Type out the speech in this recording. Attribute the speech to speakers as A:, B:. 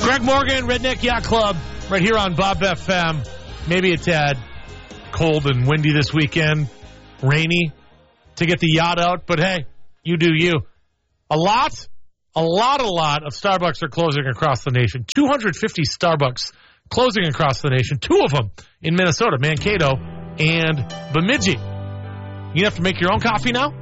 A: Greg Morgan, Redneck Yacht Club, right here on Bob FM. Maybe a tad cold and windy this weekend, rainy to get the yacht out, but hey, you do you. A lot of Starbucks are closing across the nation. 250 Starbucks closing across the nation. 2 of them in Minnesota, Mankato and Bemidji. You have to make your own coffee now?